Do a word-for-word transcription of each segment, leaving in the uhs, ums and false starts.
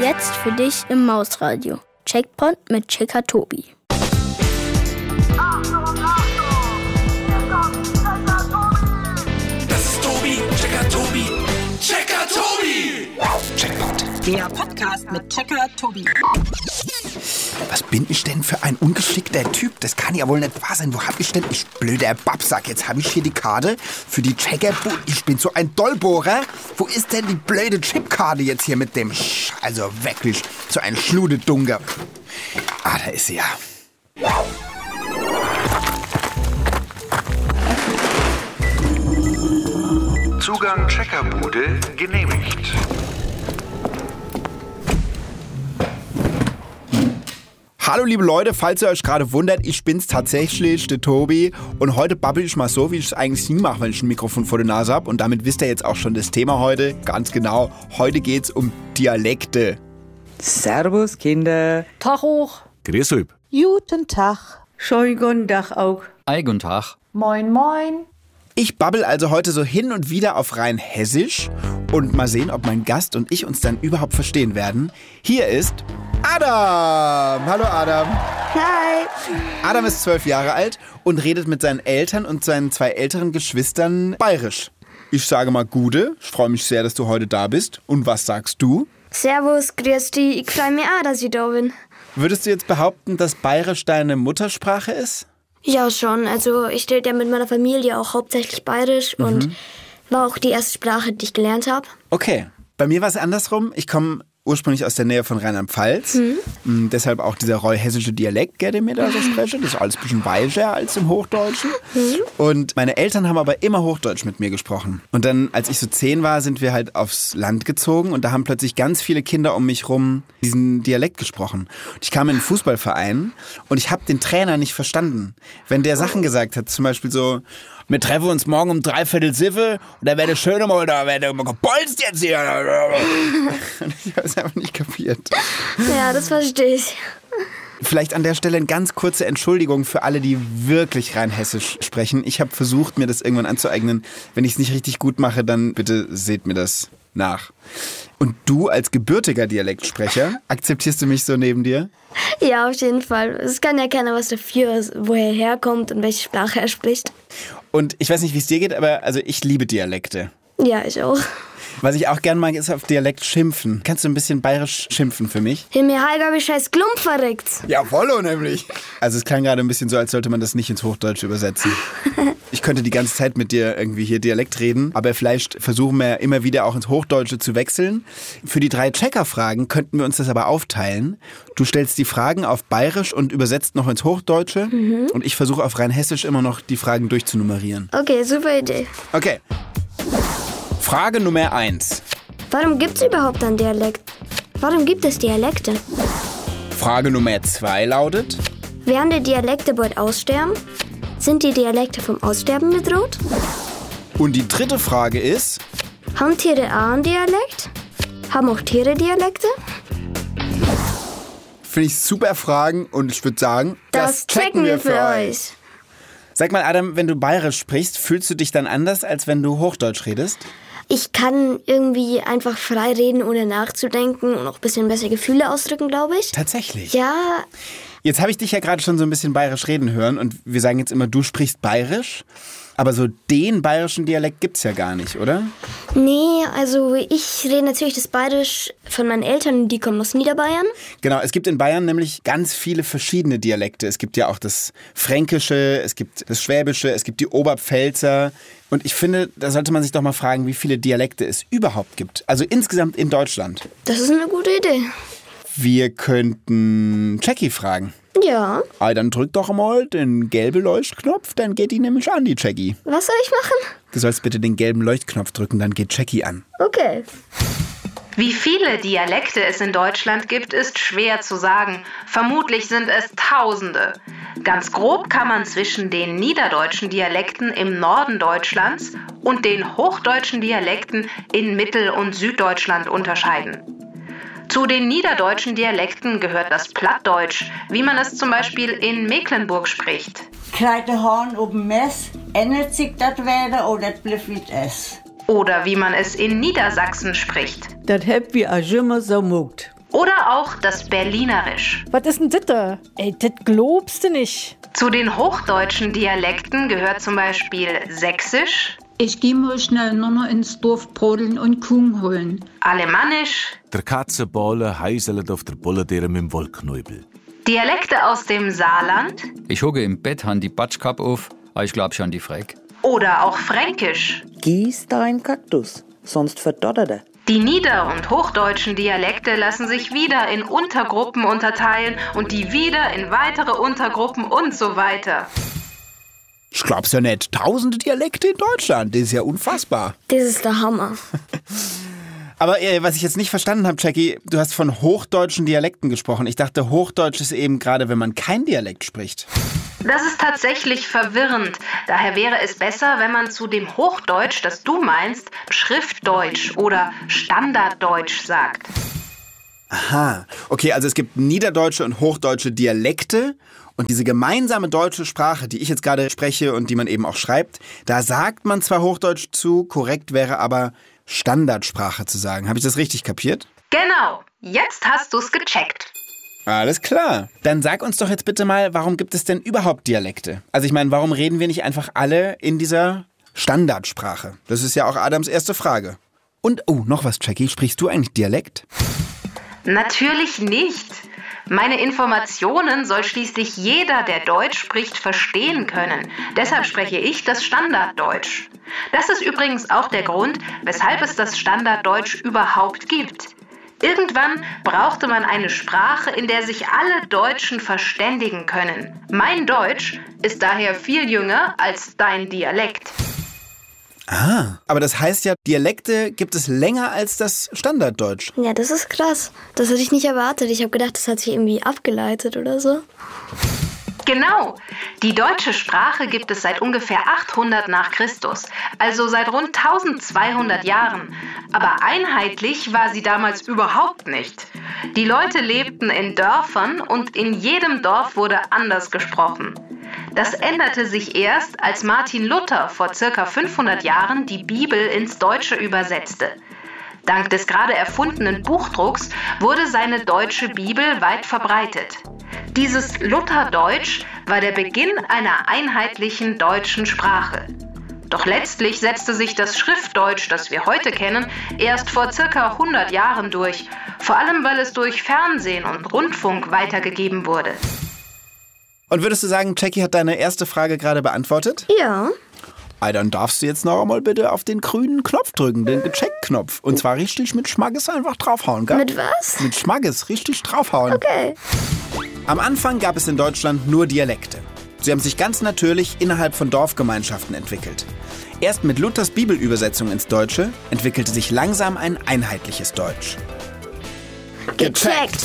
Jetzt für dich im Mausradio. Checkpoint mit Checker Tobi. Das ist Tobi, Checker Tobi, Checker Tobi. Checkpoint. Der Podcast mit Checker Tobi. Was bin ich denn für ein ungeschickter Typ? Das kann ja wohl nicht wahr sein. Wo hab ich denn? Ich blöder Babsack. Jetzt habe ich hier die Karte für die Checker. Ich bin so ein Dollbohrer. Wo ist denn die blöde Chipkarte jetzt hier mit dem Sch... Also wirklich, so ein Schludedunker. Ah, da ist sie ja. Zugang Checkerbude genehmigt. Hallo liebe Leute, falls ihr euch gerade wundert, ich bin's tatsächlich, der Tobi. Und heute babbel ich mal so, wie ich es eigentlich nie mache, wenn ich ein Mikrofon vor der Nase habe. Und damit wisst ihr jetzt auch schon das Thema heute. Ganz genau, heute geht's um Dialekte. Servus, Kinder. Tag hoch. Grüß euch. Guten Tag. Schönen guten Tag auch. Ei, guten Tag. Moin, moin. Ich babbel also heute so hin und wieder auf rein Hessisch. Und mal sehen, ob mein Gast und ich uns dann überhaupt verstehen werden. Hier ist Adam. Hallo Adam. Hi. Adam ist zwölf Jahre alt und redet mit seinen Eltern und seinen zwei älteren Geschwistern bayerisch. Ich sage mal Gude, ich freue mich sehr, dass du heute da bist. Und was sagst du? Servus, grüß dich. Ich freue mich auch, dass ich da bin. Würdest du jetzt behaupten, dass Bayerisch deine Muttersprache ist? Ja, schon. Also ich rede ja mit meiner Familie auch hauptsächlich Bayerisch mhm. und war auch die erste Sprache, die ich gelernt habe. Okay. Bei mir war es andersrum. Ich komme ursprünglich aus der Nähe von Rheinland-Pfalz. Mhm. M, deshalb auch dieser reu-hessische Dialekt, der mir da so spreche. Das ist alles ein bisschen weicher als im Hochdeutschen. Mhm. Und meine Eltern haben aber immer Hochdeutsch mit mir gesprochen. Und dann, als ich so zehn war, sind wir halt aufs Land gezogen und da haben plötzlich ganz viele Kinder um mich rum diesen Dialekt gesprochen. Und ich kam in einen Fußballverein und ich habe den Trainer nicht verstanden. Wenn der Sachen gesagt hat, zum Beispiel so: Wir treffen uns morgen um dreiviertel Siffe und da werde schön mal, da werde mal gepolst jetzt hier. Ich habe es einfach nicht kapiert. Ja, das verstehe ich. Vielleicht an der Stelle eine ganz kurze Entschuldigung für alle, die wirklich rein hessisch sprechen. Ich habe versucht, mir das irgendwann anzueignen. Wenn ich es nicht richtig gut mache, dann bitte seht mir das nach. Und du als gebürtiger Dialektsprecher, akzeptierst du mich so neben dir? Ja, auf jeden Fall. Es kann ja keiner was dafür, woher er herkommt und welche Sprache er spricht. Und ich weiß nicht, wie es dir geht, aber also ich liebe Dialekte. Ja, ich auch. Was ich auch gern mag, ist auf Dialekt schimpfen. Kannst du ein bisschen bayerisch schimpfen für mich? Himmel, Heiger, wie scheiß Klump verreckt. Ja, vollo nämlich. Also es klang gerade ein bisschen so, als sollte man das nicht ins Hochdeutsche übersetzen. Ich könnte die ganze Zeit mit dir irgendwie hier Dialekt reden, aber vielleicht versuchen wir immer wieder auch ins Hochdeutsche zu wechseln. Für die drei Checker-Fragen könnten wir uns das aber aufteilen. Du stellst die Fragen auf Bayerisch und übersetzt noch ins Hochdeutsche. Mhm. Und ich versuche auf rein Hessisch immer noch die Fragen durchzunummerieren. Okay, super Idee. Okay. Frage Nummer eins. Warum gibt es überhaupt einen Dialekt? Warum gibt es Dialekte? Frage Nummer zwei lautet: Werden die Dialekte bald aussterben? Sind die Dialekte vom Aussterben bedroht? Und die dritte Frage ist: Haben Tiere auch einen Dialekt? Haben auch Tiere Dialekte? Finde ich super Fragen und ich würde sagen, das, das checken wir für euch. Sag mal, Adam, wenn du bayerisch sprichst, fühlst du dich dann anders, als wenn du Hochdeutsch redest? Ich kann irgendwie einfach frei reden, ohne nachzudenken und auch ein bisschen besser Gefühle ausdrücken, glaube ich. Tatsächlich? Ja. Jetzt habe ich dich ja gerade schon so ein bisschen bayerisch reden hören und wir sagen jetzt immer, du sprichst bayerisch. Aber so den bayerischen Dialekt gibt's ja gar nicht, oder? Nee, also ich rede natürlich das Bayerisch von meinen Eltern, die kommen aus Niederbayern. Genau, es gibt in Bayern nämlich ganz viele verschiedene Dialekte. Es gibt ja auch das Fränkische, es gibt das Schwäbische, es gibt die Oberpfälzer. Und ich finde, da sollte man sich doch mal fragen, wie viele Dialekte es überhaupt gibt. Also insgesamt in Deutschland. Das ist eine gute Idee. Wir könnten Jackie fragen. Ja. Ah, dann drück doch mal den gelben Leuchtknopf, dann geht die nämlich an, die Jackie. Was soll ich machen? Du sollst bitte den gelben Leuchtknopf drücken, dann geht Jackie an. Okay. Wie viele Dialekte es in Deutschland gibt, ist schwer zu sagen. Vermutlich sind es Tausende. Ganz grob kann man zwischen den niederdeutschen Dialekten im Norden Deutschlands und den hochdeutschen Dialekten in Mittel- und Süddeutschland unterscheiden. Zu den niederdeutschen Dialekten gehört das Plattdeutsch, wie man es zum Beispiel in Mecklenburg spricht. Krijgt de Hahn op dem Mess, ändert sich das wieder oder das bleibt wie es? Oder wie man es in Niedersachsen spricht. Das heb wie a immer so mugt. Oder auch das Berlinerisch. Was ist denn das da? Ey, das glaubst du nicht. Zu den hochdeutschen Dialekten gehört zum Beispiel Sächsisch. Ich gehe mal schnell noch mal ins Dorf brodeln und Kuchen holen. Alemannisch. Der Katzenballe heißelt auf der Bullendere mit dem Wollknäubel. Dialekte aus dem Saarland. Ich hocke im Bett, han die Batschkappe auf, aber ich glaub schon die Freck. Oder auch Fränkisch. Gieß dein Kaktus, sonst verdottert er. Die nieder- und hochdeutschen Dialekte lassen sich wieder in Untergruppen unterteilen und die wieder in weitere Untergruppen und so weiter. Ich glaub's ja nicht. Tausende Dialekte in Deutschland. Das ist ja unfassbar. Das ist der Hammer. Aber äh, was ich jetzt nicht verstanden habe, Jackie, du hast von hochdeutschen Dialekten gesprochen. Ich dachte, Hochdeutsch ist eben gerade, wenn man kein Dialekt spricht. Das ist tatsächlich verwirrend. Daher wäre es besser, wenn man zu dem Hochdeutsch, das du meinst, Schriftdeutsch oder Standarddeutsch sagt. Aha. Okay, also es gibt niederdeutsche und hochdeutsche Dialekte. Und diese gemeinsame deutsche Sprache, die ich jetzt gerade spreche und die man eben auch schreibt, da sagt man zwar Hochdeutsch zu, korrekt wäre aber Standardsprache zu sagen. Habe ich das richtig kapiert? Genau. Jetzt hast du's gecheckt. Alles klar. Dann sag uns doch jetzt bitte mal, warum gibt es denn überhaupt Dialekte? Also ich meine, warum reden wir nicht einfach alle in dieser Standardsprache? Das ist ja auch Adams erste Frage. Und, oh, noch was, Jackie. Sprichst du eigentlich Dialekt? Natürlich nicht. Meine Informationen soll schließlich jeder, der Deutsch spricht, verstehen können. Deshalb spreche ich das Standarddeutsch. Das ist übrigens auch der Grund, weshalb es das Standarddeutsch überhaupt gibt. Irgendwann brauchte man eine Sprache, in der sich alle Deutschen verständigen können. Mein Deutsch ist daher viel jünger als dein Dialekt. Ah, aber das heißt ja, Dialekte gibt es länger als das Standarddeutsch. Ja, das ist krass. Das hätte ich nicht erwartet. Ich habe gedacht, das hat sich irgendwie abgeleitet oder so. Genau. Die deutsche Sprache gibt es seit ungefähr achthundert nach Christus, also seit rund eintausendzweihundert Jahren. Aber einheitlich war sie damals überhaupt nicht. Die Leute lebten in Dörfern und in jedem Dorf wurde anders gesprochen. Das änderte sich erst, als Martin Luther vor circa fünfhundert Jahren die Bibel ins Deutsche übersetzte. Dank des gerade erfundenen Buchdrucks wurde seine deutsche Bibel weit verbreitet. Dieses Lutherdeutsch war der Beginn einer einheitlichen deutschen Sprache. Doch letztlich setzte sich das Schriftdeutsch, das wir heute kennen, erst vor circa hundert Jahren durch, vor allem weil es durch Fernsehen und Rundfunk weitergegeben wurde. Und würdest du sagen, Jackie hat deine erste Frage gerade beantwortet? Ja. Ah, dann darfst du jetzt noch einmal bitte auf den grünen Knopf drücken, den Gecheckt-Knopf. Und zwar richtig mit Schmackes einfach draufhauen, gell? Mit was? Mit Schmackes, richtig draufhauen. Okay. Am Anfang gab es in Deutschland nur Dialekte. Sie haben sich ganz natürlich innerhalb von Dorfgemeinschaften entwickelt. Erst mit Luthers Bibelübersetzung ins Deutsche entwickelte sich langsam ein einheitliches Deutsch. Gecheckt.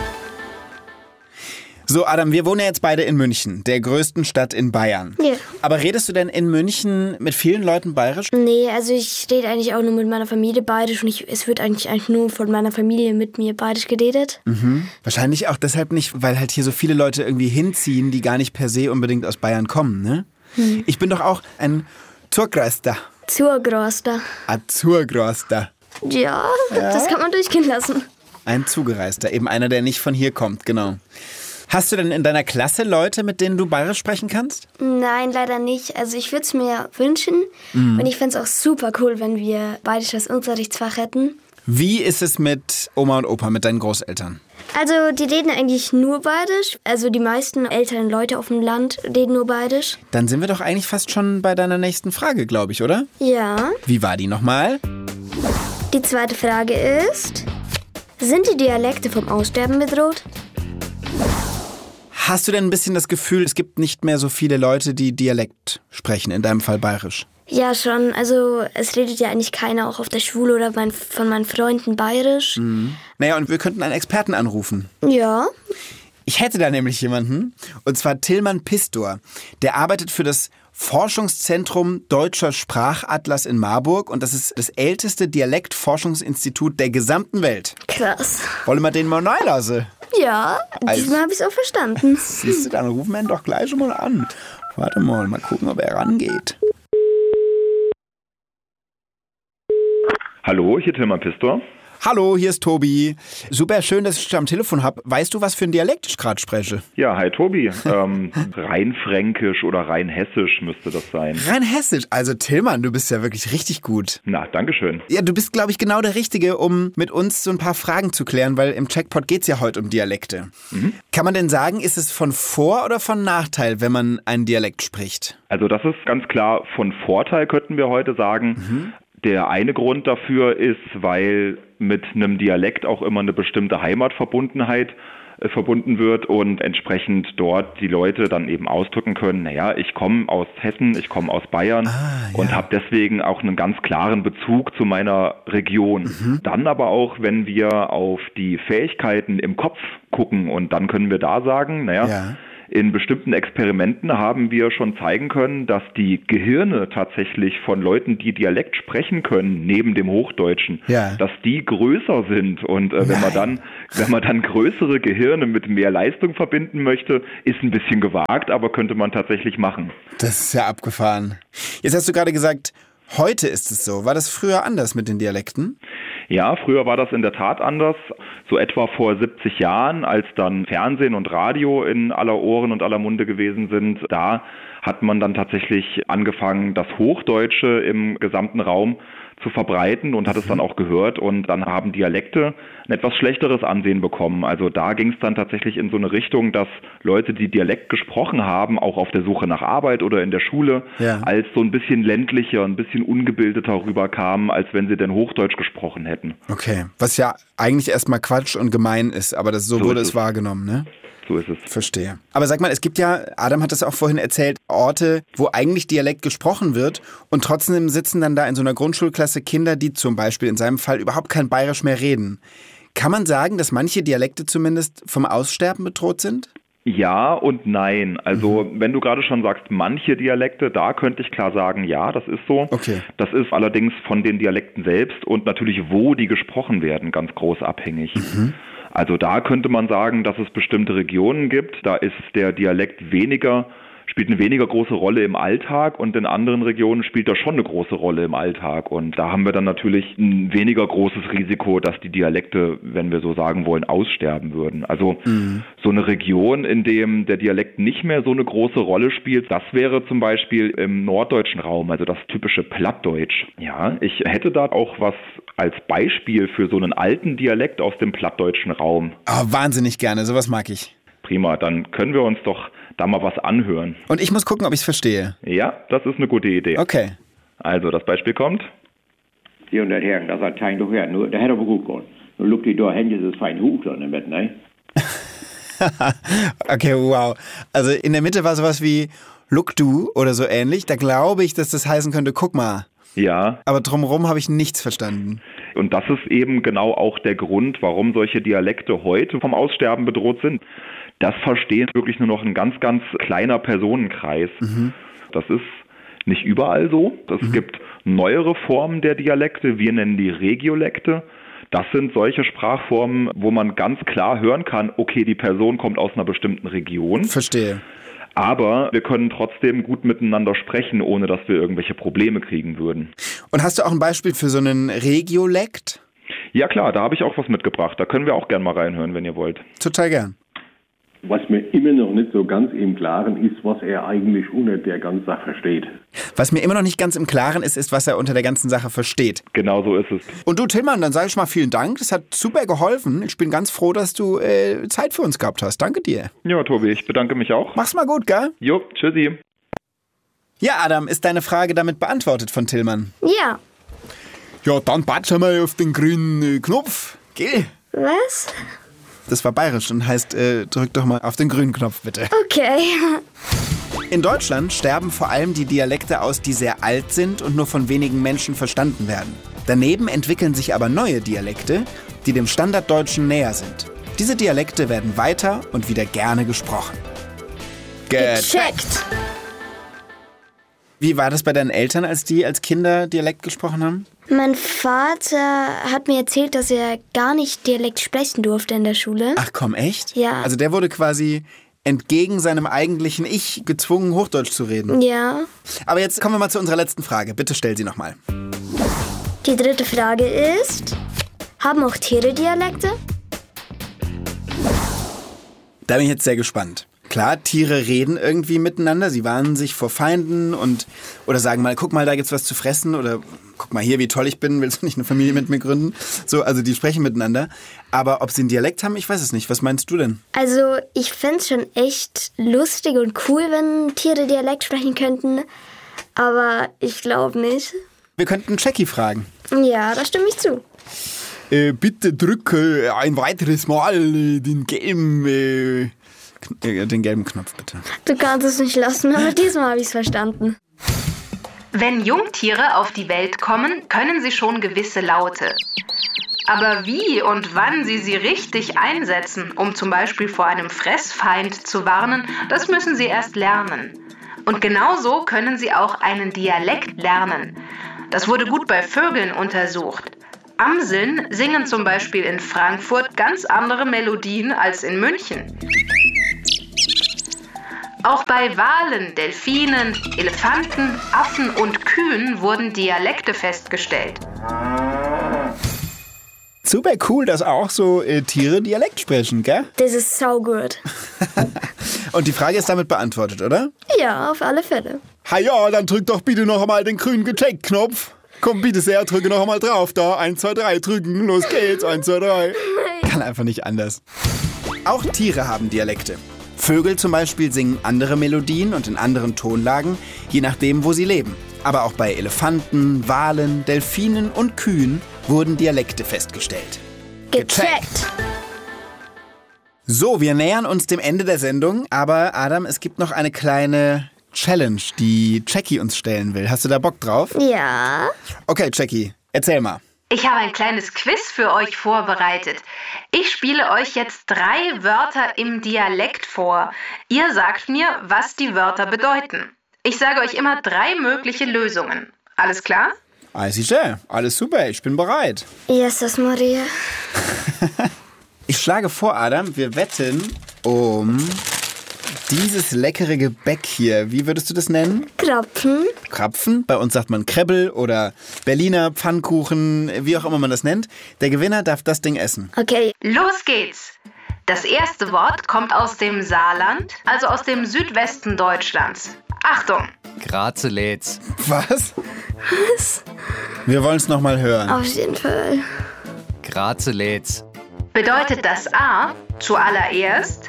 So, Adam, wir wohnen ja jetzt beide in München, der größten Stadt in Bayern. Ja. Aber redest du denn in München mit vielen Leuten bayerisch? Nee, also ich rede eigentlich auch nur mit meiner Familie bayerisch und ich, es wird eigentlich, eigentlich nur von meiner Familie mit mir bayerisch geredet. Mhm. Wahrscheinlich auch deshalb nicht, weil halt hier so viele Leute irgendwie hinziehen, die gar nicht per se unbedingt aus Bayern kommen, ne? Hm. Ich bin doch auch ein Zurgroster. Zurgroster. Ein Zurgroster. Ja, ja, das kann man durchgehen lassen. Ein Zugereister, eben einer, der nicht von hier kommt, genau. Hast du denn in deiner Klasse Leute, mit denen du bayerisch sprechen kannst? Nein, leider nicht. Also ich würde es mir wünschen. Mhm. Und ich fände es auch super cool, wenn wir bayerisch als Unterrichtsfach hätten. Wie ist es mit Oma und Opa, mit deinen Großeltern? Also die reden eigentlich nur bayerisch. Also die meisten älteren Leute auf dem Land reden nur bayerisch. Dann sind wir doch eigentlich fast schon bei deiner nächsten Frage, glaube ich, oder? Ja. Wie war die nochmal? Die zweite Frage ist, sind die Dialekte vom Aussterben bedroht? Hast du denn ein bisschen das Gefühl, es gibt nicht mehr so viele Leute, die Dialekt sprechen, in deinem Fall bayerisch? Ja, schon. Also es redet ja eigentlich keiner, auch auf der Schule oder mein, von meinen Freunden bayerisch. Mhm. Naja, und wir könnten einen Experten anrufen. Ja. Ich hätte da nämlich jemanden, und zwar Tillmann Pistor. Der arbeitet für das Forschungszentrum Deutscher Sprachatlas in Marburg und das ist das älteste Dialektforschungsinstitut der gesamten Welt. Krass. Wollen wir den mal reinlassen? Ja, diesmal habe ich es auch verstanden. Siehst du, dann rufen wir ihn doch gleich mal an. Warte mal, mal gucken, ob er rangeht. Hallo, hier Tillmann Pistor. Hallo, hier ist Tobi. Super schön, dass ich dich am Telefon habe. Weißt du, was für ein Dialekt ich gerade spreche? Ja, hi Tobi. ähm, Rheinfränkisch oder Rheinhessisch müsste das sein. Rheinhessisch? Also Tillmann, du bist ja wirklich richtig gut. Na, dankeschön. Ja, du bist, glaube ich, genau der Richtige, um mit uns so ein paar Fragen zu klären, weil im Checkpot geht's ja heute um Dialekte. Mhm. Kann man denn sagen, ist es von Vor- oder von Nachteil, wenn man einen Dialekt spricht? Also das ist ganz klar von Vorteil, könnten wir heute sagen. Mhm. Der eine Grund dafür ist, weil mit einem Dialekt auch immer eine bestimmte Heimatverbundenheit äh, verbunden wird und entsprechend dort die Leute dann eben ausdrücken können, naja, ich komme aus Hessen, ich komme aus Bayern ah, ja. und habe deswegen auch einen ganz klaren Bezug zu meiner Region. Mhm. Dann aber auch, wenn wir auf die Fähigkeiten im Kopf gucken und dann können wir da sagen, naja, ja. in bestimmten Experimenten haben wir schon zeigen können, dass die Gehirne tatsächlich von Leuten, die Dialekt sprechen können, neben dem Hochdeutschen, ja. dass die größer sind. Und äh, wenn man dann, wenn man dann größere Gehirne mit mehr Leistung verbinden möchte, ist ein bisschen gewagt, aber könnte man tatsächlich machen. Das ist ja abgefahren. Jetzt hast du gerade gesagt, heute ist es so. War das früher anders mit den Dialekten? Ja, früher war das in der Tat anders. So etwa vor siebzig Jahren, als dann Fernsehen und Radio in aller Ohren und aller Munde gewesen sind, da hat man dann tatsächlich angefangen, das Hochdeutsche im gesamten Raum zu verbreiten und hat es dann auch gehört und dann haben Dialekte ein etwas schlechteres Ansehen bekommen. Also da ging es dann tatsächlich in so eine Richtung, dass Leute, die Dialekt gesprochen haben, auch auf der Suche nach Arbeit oder in der Schule, ja. als so ein bisschen ländlicher, ein bisschen ungebildeter rüberkamen, als wenn sie denn Hochdeutsch gesprochen hätten. Okay, was ja eigentlich erstmal Quatsch und gemein ist, aber das, so, so wurde es wahrgenommen, ne? So ist es. Verstehe. Aber sag mal, es gibt ja, Adam hat das auch vorhin erzählt, Orte, wo eigentlich Dialekt gesprochen wird und trotzdem sitzen dann da in so einer Grundschulklasse Kinder, die zum Beispiel in seinem Fall überhaupt kein Bayerisch mehr reden. Kann man sagen, dass manche Dialekte zumindest vom Aussterben bedroht sind? Ja und nein. Also mhm. wenn du gerade schon sagst, manche Dialekte, da könnte ich klar sagen, ja, das ist so. Okay. Das ist allerdings von den Dialekten selbst und natürlich, wo die gesprochen werden, ganz groß abhängig. Mhm. Also da könnte man sagen, dass es bestimmte Regionen gibt, da ist der Dialekt weniger, spielt eine weniger große Rolle im Alltag und in anderen Regionen spielt er schon eine große Rolle im Alltag. Und da haben wir dann natürlich ein weniger großes Risiko, dass die Dialekte, wenn wir so sagen wollen, aussterben würden. Also mhm. so eine Region, in dem der Dialekt nicht mehr so eine große Rolle spielt, das wäre zum Beispiel im norddeutschen Raum, also das typische Plattdeutsch. Ja, ich hätte da auch was als Beispiel für so einen alten Dialekt aus dem plattdeutschen Raum. Oh, wahnsinnig gerne, sowas mag ich. Prima, dann können wir uns doch da mal was anhören. Und ich muss gucken, ob ich es verstehe. Ja, das ist eine gute Idee. Okay. Also, das Beispiel kommt. Sie und der Herren, das hat kein doch her, nur der hätte aber gut gehen. Nur lugt die da Hände, das fein hoch dann im Bett, ne? Okay, wow. Also in der Mitte war sowas wie Look du oder so ähnlich. Da glaube ich, dass das heißen könnte, guck mal. Ja. Aber drumherum habe ich nichts verstanden. Und das ist eben genau auch der Grund, warum solche Dialekte heute vom Aussterben bedroht sind. Das versteht wirklich nur noch ein ganz, ganz kleiner Personenkreis. Mhm. Das ist nicht überall so. Es mhm. gibt neuere Formen der Dialekte, wir nennen die Regiolekte. Das sind solche Sprachformen, wo man ganz klar hören kann, okay, die Person kommt aus einer bestimmten Region. Verstehe. Aber wir können trotzdem gut miteinander sprechen, ohne dass wir irgendwelche Probleme kriegen würden. Und hast du auch ein Beispiel für so einen Regiolekt? Ja klar, da habe ich auch was mitgebracht. Da können wir auch gerne mal reinhören, wenn ihr wollt. Total gern. Was mir immer noch nicht so ganz im Klaren ist, was er eigentlich unter der ganzen Sache versteht. Was mir immer noch nicht ganz im Klaren ist, ist, was er unter der ganzen Sache versteht. Genau so ist es. Und du, Tillmann, dann sage ich mal vielen Dank. Das hat super geholfen. Ich bin ganz froh, dass du äh, Zeit für uns gehabt hast. Danke dir. Ja, Tobi, ich bedanke mich auch. Mach's mal gut, gell? Jo, tschüssi. Ja, Adam, ist deine Frage damit beantwortet von Tillmann? Ja. Ja, dann batschen wir auf den grünen Knopf. Geh. Was? Das war bayerisch und heißt, äh, drück doch mal auf den grünen Knopf, bitte. Okay. In Deutschland sterben vor allem die Dialekte aus, die sehr alt sind und nur von wenigen Menschen verstanden werden. Daneben entwickeln sich aber neue Dialekte, die dem Standarddeutschen näher sind. Diese Dialekte werden weiter und wieder gerne gesprochen. Gecheckt! Wie war das bei deinen Eltern, als die als Kinder Dialekt gesprochen haben? Mein Vater hat mir erzählt, dass er gar nicht Dialekt sprechen durfte in der Schule. Ach komm, echt? Ja. Also der wurde quasi entgegen seinem eigentlichen Ich gezwungen, Hochdeutsch zu reden. Ja. Aber jetzt kommen wir mal zu unserer letzten Frage. Bitte stell sie nochmal. Die dritte Frage ist: Haben auch Tiere Dialekte? Da bin ich jetzt sehr gespannt. Klar, Tiere reden irgendwie miteinander, sie warnen sich vor Feinden und oder sagen mal, guck mal, da gibt's was zu fressen oder guck mal hier, wie toll ich bin, willst du nicht eine Familie mit mir gründen? So, also die sprechen miteinander. Aber ob sie einen Dialekt haben, ich weiß es nicht. Was meinst du denn? Also ich fände es schon echt lustig und cool, wenn Tiere Dialekt sprechen könnten. Aber ich glaube nicht. Wir könnten Jackie fragen. Ja, da stimme ich zu. Äh, bitte drücke ein weiteres Mal äh, den gelben... Äh Den gelben Knopf, bitte. Du kannst es nicht lassen, aber diesmal habe ich es verstanden. Wenn Jungtiere auf die Welt kommen, können sie schon gewisse Laute. Aber wie und wann sie sie richtig einsetzen, um zum Beispiel vor einem Fressfeind zu warnen, das müssen sie erst lernen. Und genauso können sie auch einen Dialekt lernen. Das wurde gut bei Vögeln untersucht. Amseln singen zum Beispiel in Frankfurt ganz andere Melodien als in München. Auch bei Walen, Delfinen, Elefanten, Affen und Kühen wurden Dialekte festgestellt. Super cool, dass auch so äh, Tiere Dialekt sprechen, gell? Das ist so gut. Und die Frage ist damit beantwortet, oder? Ja, auf alle Fälle. Ha ja, dann drück doch bitte noch einmal den grünen Gecheck-Knopf. Komm bitte sehr, drücke noch einmal drauf da. Eins, zwei, drei, drücken. Los geht's. Eins, zwei, drei. Kann einfach nicht anders. Auch Tiere haben Dialekte. Vögel zum Beispiel singen andere Melodien und in anderen Tonlagen, je nachdem, wo sie leben. Aber auch bei Elefanten, Walen, Delfinen und Kühen wurden Dialekte festgestellt. Gecheckt! So, wir nähern uns dem Ende der Sendung, aber Adam, es gibt noch eine kleine Challenge, die Jackie uns stellen will. Hast du da Bock drauf? Ja. Okay, Jackie, erzähl mal. Ich habe ein kleines Quiz für euch vorbereitet. Ich spiele euch jetzt drei Wörter im Dialekt vor. Ihr sagt mir, was die Wörter bedeuten. Ich sage euch immer drei mögliche Lösungen. Alles klar? Alles sicher, alles super, ich bin bereit. Jesus Maria. Ich schlage vor, Adam, wir wetten um dieses leckere Gebäck hier. Wie würdest du das nennen? Krapfen. Krapfen. Bei uns sagt man Krebbel oder Berliner Pfannkuchen, wie auch immer man das nennt. Der Gewinner darf das Ding essen. Okay. Los geht's. Das erste Wort kommt aus dem Saarland, also aus dem Südwesten Deutschlands. Achtung. Grazelätz. Was? Was? Wir wollen es nochmal hören. Auf jeden Fall. Grazelätz. Bedeutet das A, zuallererst,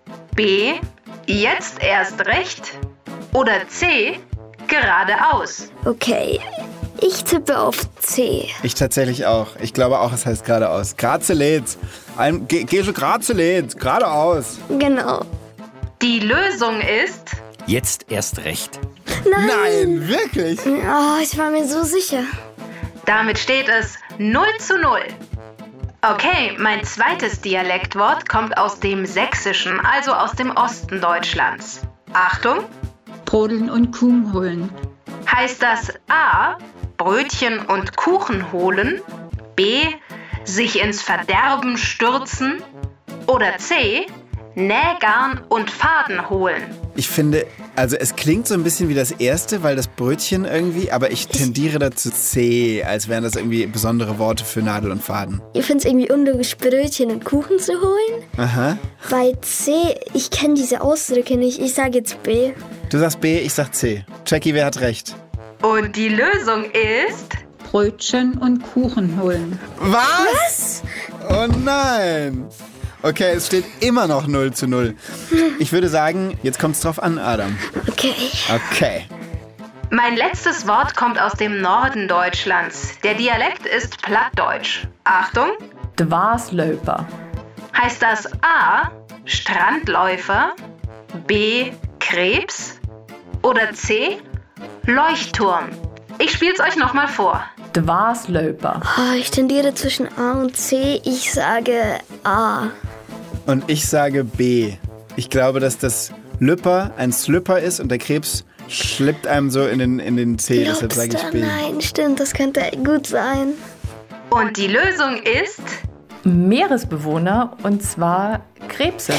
B, jetzt erst recht oder C, geradeaus? Okay, ich tippe auf C. Ich tatsächlich auch. Ich glaube auch, es heißt geradeaus. Grazelätz. Geh, geh schon Grazelätz. Geradeaus. Genau. Die Lösung ist... Jetzt erst recht. Nein. Nein, wirklich? Oh, ich war mir so sicher. Damit steht es null zu null. Okay, mein zweites Dialektwort kommt aus dem Sächsischen, also aus dem Osten Deutschlands. Achtung! Brodeln und Kuchen holen. Heißt das A, Brötchen und Kuchen holen, B, sich ins Verderben stürzen oder C, Nähgarn und Faden holen? Ich finde, also es klingt so ein bisschen wie das erste, weil das Brötchen irgendwie, aber ich tendiere dazu C, als wären das irgendwie besondere Worte für Nadel und Faden. Ich finde es irgendwie unlogisch, Brötchen und Kuchen zu holen. Aha. Bei C, ich kenne diese Ausdrücke nicht. Ich sage jetzt B. Du sagst B, ich sag C. Jackie, wer hat recht? Und die Lösung ist... Brötchen und Kuchen holen. Was? Was? Oh nein. Okay, es steht immer noch null zu null. Ich würde sagen, jetzt kommt's drauf an, Adam. Okay. Okay. Mein letztes Wort kommt aus dem Norden Deutschlands. Der Dialekt ist Plattdeutsch. Achtung! Dwarslöper. Heißt das A, Strandläufer, B, Krebs oder C, Leuchtturm? Ich spiel's euch nochmal vor. Dwarslöper. Oh, ich tendiere zwischen A und C. Ich sage A. Und ich sage B. Ich glaube, dass das Lüpper ein Slipper ist und der Krebs schlippt einem so in den, in den C. Glaubst Deshalb sage ich B. Nein, stimmt, das könnte gut sein. Und die Lösung ist... Meeresbewohner, und zwar Krebse.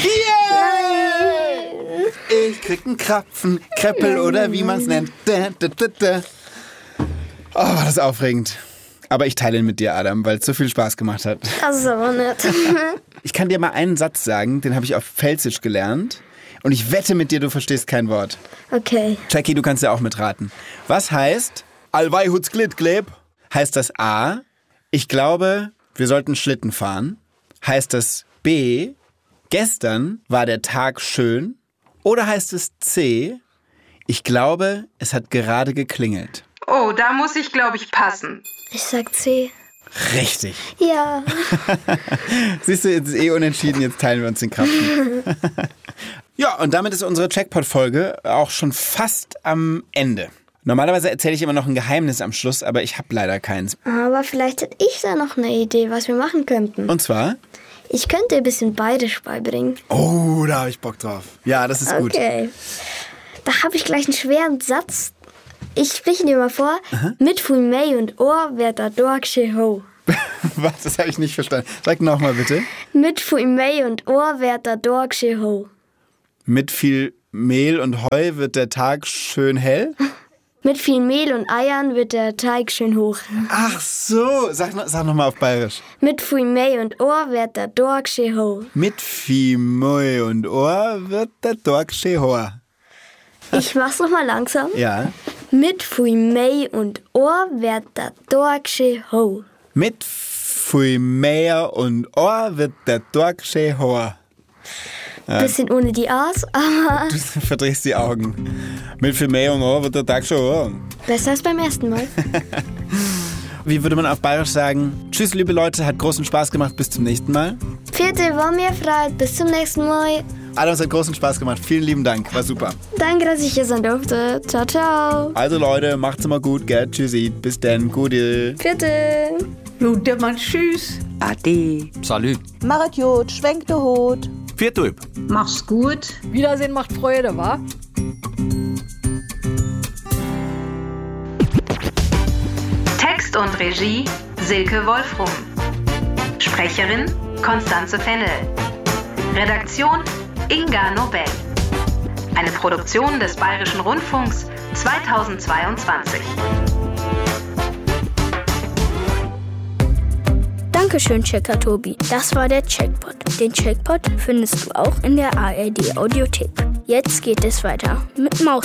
Yeah! Ich krieg einen Krapfen, Kreppel oder wie man es nennt. Da, da, da, da. Oh, war das aufregend. Aber ich teile ihn mit dir, Adam, weil es so viel Spaß gemacht hat. Das ist aber nett. Ich kann dir mal einen Satz sagen, den habe ich auf Pfälzisch gelernt. Und ich wette mit dir, du verstehst kein Wort. Okay. Jackie, du kannst ja auch mitraten. Was heißt, allwei huts glit gleb? Heißt das A, ich glaube, wir sollten Schlitten fahren? Heißt das B, gestern war der Tag schön? Oder heißt es C, ich glaube, es hat gerade geklingelt? Oh, da muss ich, glaube ich, passen. Ich sag C. Richtig. Ja. Siehst du, jetzt ist eh unentschieden, jetzt teilen wir uns den Kraften. Ja, und damit ist unsere Jackpot-Folge auch schon fast am Ende. Normalerweise erzähle ich immer noch ein Geheimnis am Schluss, aber ich habe leider keins. Aber vielleicht hätte ich da noch eine Idee, was wir machen könnten. Und zwar? Ich könnte dir ein bisschen Bayerisch beibringen. Oh, da habe ich Bock drauf. Ja, das ist gut. Okay. Da habe ich gleich einen schweren Satz. Ich spreche dir mal vor. Aha. Mit Fui Mei und Ohr wird der Dorg sche ho. Was? Das habe ich nicht verstanden. Sag nochmal bitte. Mit Fui Mei und Ohr wird der Dorg sche ho. Mit viel Mehl und Heu wird der Tag schön hell? Mit viel Mehl und Eiern wird der Teig schön hoch. Ach so. Sag, sag nochmal auf Bayerisch. Mit Fui Mei und Ohr wird der Dorg sche ho. Mit viel Mehl und Ohr wird der Dorg sche ho. Ich mach's nochmal langsam. Ja. Mit Fui Mei und Ohr wird der Dorg sche ho. Mit Fui Mei und Ohr wird der Dorg sche ho. Ja. Bisschen ohne die A's, aber... Du verdrehst die Augen. Mit viel Mei und Ohr wird der Tag sche ho. Besser als beim ersten Mal. Wie würde man auf Bayerisch sagen? Tschüss, liebe Leute, hat großen Spaß gemacht. Bis zum nächsten Mal. Vierte war mir frei. Bis zum nächsten Mal. Adam, es hat großen Spaß gemacht. Vielen lieben Dank. War super. Danke, dass ich hier sein durfte. Ciao, ciao. Also Leute, macht's immer gut, gell? Tschüssi. Bis dann. Gute. Vierte. Gute Mann, tschüss. Ade. Salü. Machet Jod, schwenkt de Hut. Viertüb. Mach's gut. Wiedersehen macht Freude, wa? Text und Regie Silke Wolfrum. Sprecherin Konstanze Fennel. Redaktion Inga Nobel. Eine Produktion des Bayerischen Rundfunks zweitausendzweiundzwanzig. Dankeschön, Checker Tobi. Das war der Checkpot. Den Checkpot findest du auch in der A R D Audiothek. Jetzt geht es weiter mit Maus.